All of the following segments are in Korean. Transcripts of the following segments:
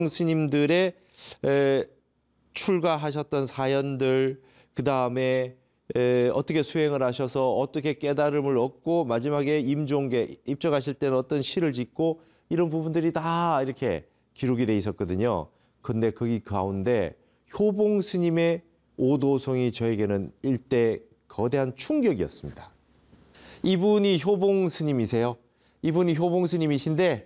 스님들의 출가하셨던 사연들, 그 다음에 어떻게 수행을 하셔서 어떻게 깨달음을 얻고 마지막에 임종계 입적하실 때는 어떤 시를 짓고 이런 부분들이 다 이렇게 기록이 돼 있었거든요. 근데 거기 가운데 효봉 스님의 오도송이 저에게는 일대 거대한 충격이었습니다. 이분이 효봉 스님이세요. 이분이 효봉 스님이신데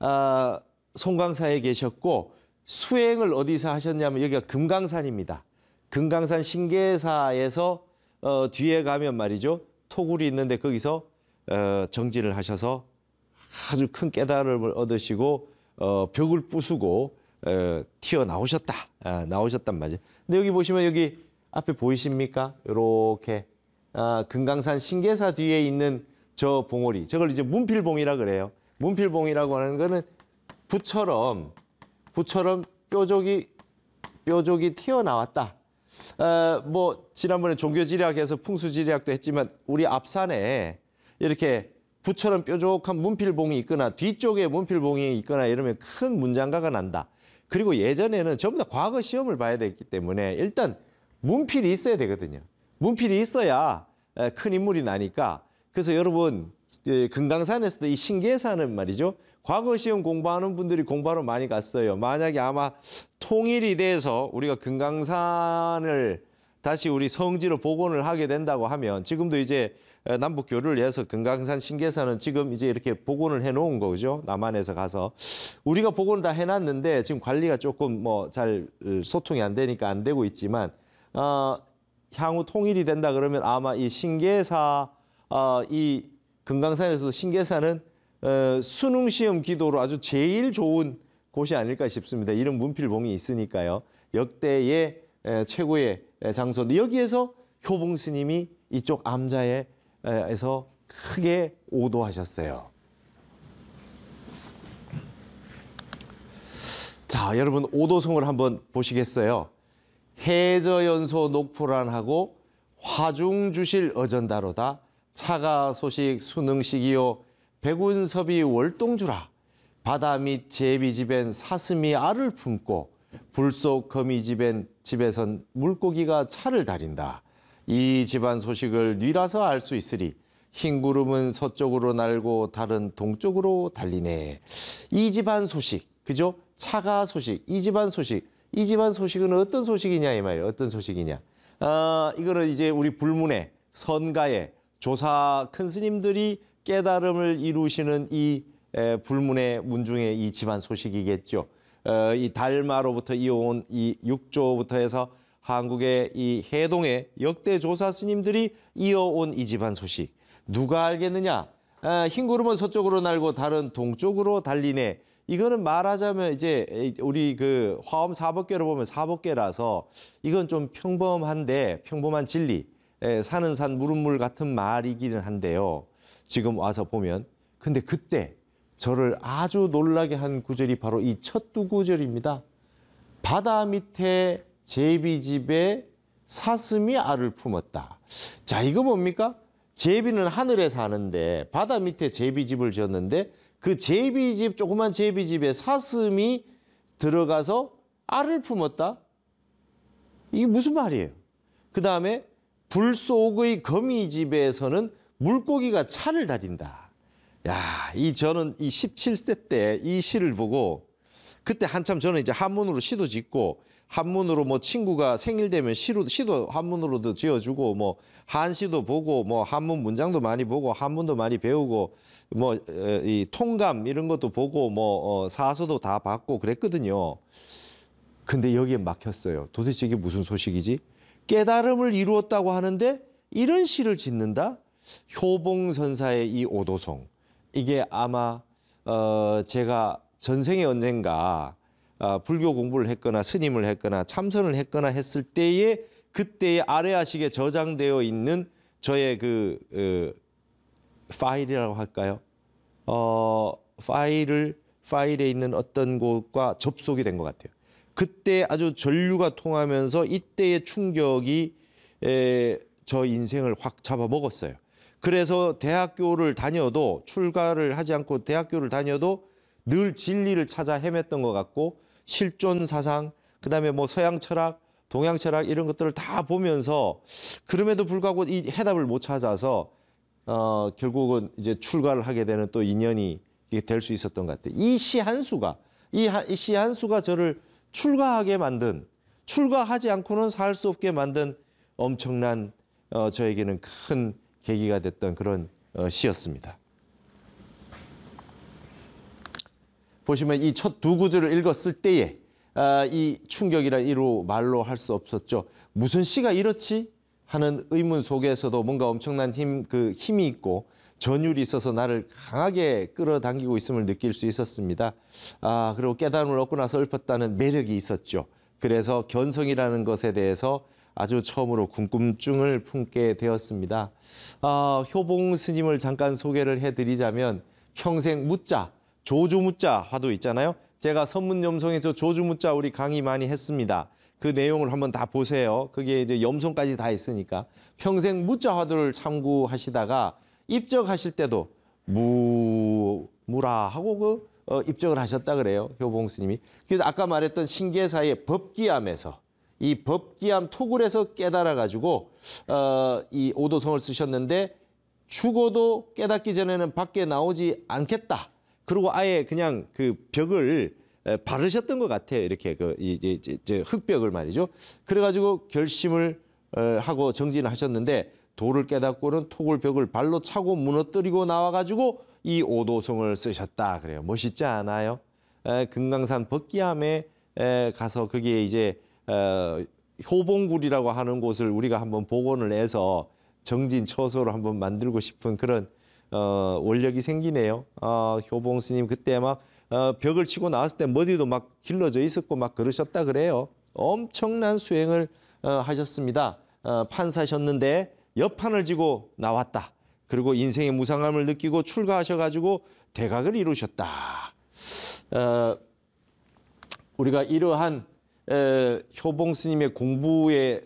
송강사에 계셨고 수행을 어디서 하셨냐면 여기가 금강산입니다. 금강산 신계사에서 뒤에 가면 말이죠. 토굴이 있는데 거기서 정진을 하셔서 아주 큰 깨달음을 얻으시고 벽을 부수고 튀어나오셨다. 나오셨단 말이죠. 근데 여기 보시면 여기 앞에 보이십니까? 이렇게 금강산 신계사 뒤에 있는 저 봉오리. 저걸 이제 문필봉이라 그래요. 문필봉이라고 하는 거는 부처럼 뾰족이 튀어나왔다. 뭐 지난번에 종교지리학에서 풍수지리학도 했지만 우리 앞산에 이렇게 부처럼 뾰족한 문필봉이 있거나 뒤쪽에 문필봉이 있거나 이러면 큰 문장가가 난다. 그리고 예전에는 전부 다 과거 시험을 봐야 됐기 때문에 일단 문필이 있어야 되거든요. 문필이 있어야 큰 인물이 나니까. 그래서 여러분 금강산에서도 이 신계사는 말이죠. 과거 시험 공부하는 분들이 공부하러 많이 갔어요. 만약에 아마 통일이 돼서 우리가 금강산을 다시 우리 성지로 복원을 하게 된다고 하면 지금도 이제 남북 교류를 해서 금강산 신계사는 지금 이제 이렇게 복원을 해놓은 거죠. 남한에서 가서 우리가 복원을 다 해놨는데 지금 관리가 조금 뭐 잘 소통이 안 되니까 안 되고 있지만 향후 통일이 된다 그러면 아마 이 신계사 이 금강산에서 신계사는 수능 시험 기도로 아주 제일 좋은 곳이 아닐까 싶습니다. 이런 문필봉이 있으니까요. 역대의 최고의 장소인데 여기에서 효봉 스님이 이쪽 암자에서 크게 오도하셨어요. 자, 여러분 오도송을 한번 보시겠어요? 해저연소 녹포란하고 화중주실 어전다로다 차가 소식 수능식이요 백운섭이 월동주라 바다 및 제비집엔 사슴이 알을 품고 불속 거미집에선 물고기가 차를 다린다. 이 집안 소식을 뉘라서 알 수 있으리 흰 구름은 서쪽으로 날고 달은 동쪽으로 달리네. 이 집안 소식, 그죠? 차가 소식, 이 집안 소식. 이 집안 소식은 어떤 소식이냐 이 말이에요. 어떤 소식이냐. 이거는 이제 우리 불문의 선가의 조사 큰 스님들이 깨달음을 이루시는 이 불문의 문중의 이 집안 소식이겠죠. 이 달마로부터 이어온 이 육조부터 해서 한국의 이 해동의 역대 조사 스님들이 이어온 이 집안 소식. 누가 알겠느냐? 흰 구름은 서쪽으로 날고 달은 동쪽으로 달리네. 이거는 말하자면 이제 우리 그 화엄 사법계로 보면 사법계라서 이건 좀 평범한데 평범한 진리, 사는 산 물은 물 같은 말이기는 한데요. 지금 와서 보면 근데 그때 저를 아주 놀라게 한 구절이 바로 이 첫 두 구절입니다. 바다 밑에 제비집에 사슴이 알을 품었다. 자, 이거 뭡니까? 제비는 하늘에 사는데 바다 밑에 제비집을 지었는데 그 제비집, 조그만 제비집에 사슴이 들어가서 알을 품었다? 이게 무슨 말이에요? 그 다음에 불 속의 거미집에서는 물고기가 차를 다린다. 야, 저는 이 17세 때 이 시를 보고 그때 한참 저는 이제 한문으로 시도 짓고 한문으로 뭐 친구가 생일 되면 시도 한문으로도 지어주고 뭐 한시도 보고 뭐 한문 문장도 많이 보고 한문도 많이 배우고 뭐 이 통감 이런 것도 보고 뭐 사서도 다 받고 그랬거든요. 근데 여기에 막혔어요. 도대체 이게 무슨 소식이지? 깨달음을 이루었다고 하는데 이런 시를 짓는다? 효봉선사의 이 오도송. 이게 아마 제가 전생에 언젠가 불교 공부를 했거나 스님을 했거나 참선을 했거나 했을 때에 그때의 아래아식에 저장되어 있는 저의 그 파일이라고 할까요? 파일에 있는 어떤 곳과 접속이 된 것 같아요. 그때 아주 전류가 통하면서 이때의 충격이 저 인생을 확 잡아먹었어요. 그래서 대학교를 다녀도 출가를 하지 않고 대학교를 다녀도 늘 진리를 찾아 헤맸던 것 같고 실존 사상, 그다음에 뭐 서양 철학, 동양 철학 이런 것들을 다 보면서 그럼에도 불구하고 이 해답을 못 찾아서 결국은 이제 출가를 하게 되는 또 인연이 될 수 있었던 것 같아요. 이 시 한 수가 이 시 한 수가 저를 출가하게 만든, 출가하지 않고는 살 수 없게 만든 엄청난 저에게는 큰 계기가 됐던 그런 시였습니다. 보시면 이 첫 두 구절을 읽었을 때에 이 충격이라 이루 말로 할 수 없었죠. 무슨 시가 이렇지? 하는 의문 속에서도 뭔가 엄청난 힘이 있고 전율이 있어서 나를 강하게 끌어당기고 있음을 느낄 수 있었습니다. 그리고 깨달음을 얻고 나서 읊었다는 매력이 있었죠. 그래서 견성이라는 것에 대해서 아주 처음으로 궁금증을 품게 되었습니다. 효봉 스님을 잠깐 소개를 해드리자면 평생 묻자, 조주묻자 화두 있잖아요. 제가 선문염송에서 조주묻자 우리 강의 많이 했습니다. 그 내용을 한번 다 보세요. 그게 이제 염송까지 다 있으니까. 평생 묻자 화두를 참고하시다가 입적하실 때도 무라 하고 입적을 하셨다 그래요. 효봉 스님이. 그래서 아까 말했던 신계사의 법기암에서 이 법기암 토굴에서 깨달아 가지고 이 오도성을 쓰셨는데 죽어도 깨닫기 전에는 밖에 나오지 않겠다. 그리고 아예 그냥 그 벽을 바르셨던 것 같아요. 이렇게 이제 흙벽을 말이죠. 그래가지고 결심을 하고 정진을 하셨는데 도를 깨닫고는 토굴벽을 발로 차고 무너뜨리고 나와가지고 이 오도성을 쓰셨다 그래요. 멋있지 않아요? 금강산 법기암에 가서 거기에 이제 효봉굴이라고 하는 곳을 우리가 한번 복원을 해서 정진 처소로 한번 만들고 싶은 그런 원력이 생기네요. 효봉 스님 그때 막 벽을 치고 나왔을 때 머리도 막 길러져 있었고 막 그러셨다 그래요. 엄청난 수행을 하셨습니다. 판사셨는데 옆판을 지고 나왔다. 그리고 인생의 무상함을 느끼고 출가하셔가지고 대각을 이루셨다. 우리가 이러한 효봉 스님의 공부의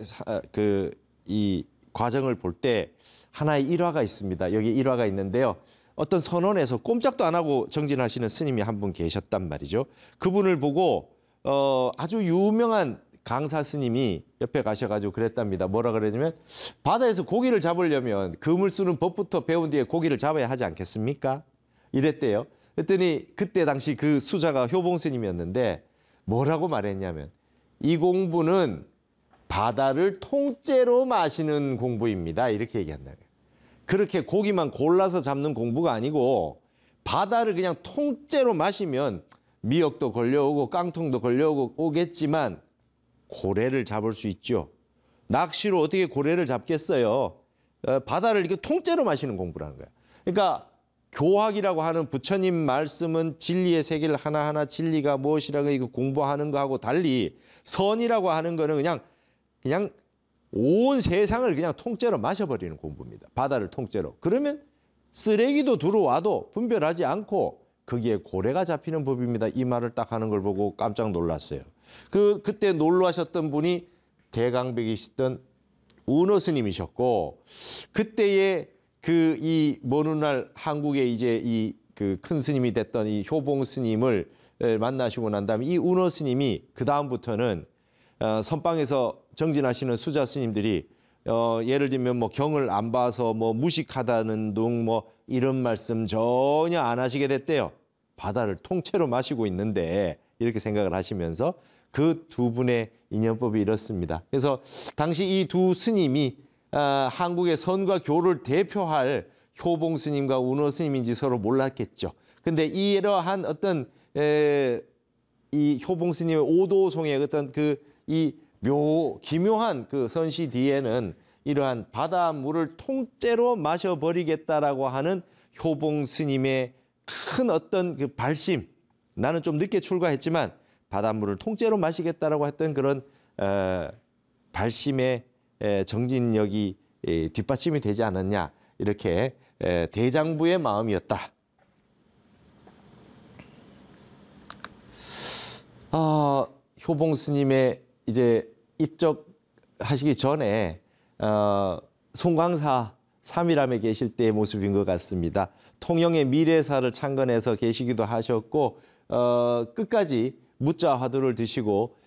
이 과정을 볼 때 하나의 일화가 있습니다. 여기 일화가 있는데요. 어떤 선원에서 꼼짝도 안 하고 정진하시는 스님이 한 분 계셨단 말이죠. 그분을 보고 아주 유명한 강사 스님이 옆에 가셔가지고 그랬답니다. 뭐라 그러냐면 바다에서 고기를 잡으려면 그물 쓰는 법부터 배운 뒤에 고기를 잡아야 하지 않겠습니까? 이랬대요. 그랬더니 그때 당시 그 수자가 효봉 스님이었는데 뭐라고 말했냐면 이 공부는 바다를 통째로 마시는 공부입니다. 이렇게 얘기한다. 그렇게 고기만 골라서 잡는 공부가 아니고 바다를 그냥 통째로 마시면 미역도 걸려오고 깡통도 걸려오겠지만 고래를 잡을 수 있죠. 낚시로 어떻게 고래를 잡겠어요. 바다를 이렇게 통째로 마시는 공부라는 거야. 그러니까 교학이라고 하는 부처님 말씀은 진리의 세계를 하나하나 진리가 무엇이라고 이거 공부하는 거하고 달리 선이라고 하는 거는 그냥 온 세상을 그냥 통째로 마셔버리는 공부입니다. 바다를 통째로. 그러면 쓰레기도 들어와도 분별하지 않고 거기에 고래가 잡히는 법입니다. 이 말을 딱 하는 걸 보고 깜짝 놀랐어요. 그때 놀라셨던 분이 대강백이시던 운어 스님이셨고 그때의 이 먼 훗날 한국에 이제 이 그 큰 스님이 됐던 이 효봉 스님을 만나시고 난 다음에 이 운어 스님이 그 다음부터는 선방에서 정진하시는 수자 스님들이 예를 들면 뭐 경을 안 봐서 뭐 무식하다는 둥 뭐 이런 말씀 전혀 안 하시게 됐대요. 바다를 통째로 마시고 있는데 이렇게 생각을 하시면서 그 두 분의 인연법이 이렇습니다. 그래서 당시 이 두 스님이 한국의 선과 교를 대표할 효봉 스님과 운어 스님인지 서로 몰랐겠죠. 근데 이러한 어떤 이 효봉 스님의 오도송의 어떤 이 기묘한 그 선시 뒤에는 이러한 바닷물을 통째로 마셔버리겠다라고 하는 효봉 스님의 큰 어떤 그 발심, 나는 좀 늦게 출가했지만 바닷물을 통째로 마시겠다라고 했던 그런 발심의 정진력이 뒷받침이 되지 않았냐, 이렇게 대장부의 마음이었다. 효봉 스님의 이제 입적하시기 전에 송광사 삼일암에 계실 때의 모습인 것 같습니다. 통영의 미래사를 창건해서 계시기도 하셨고 끝까지 무자 화두를 드시고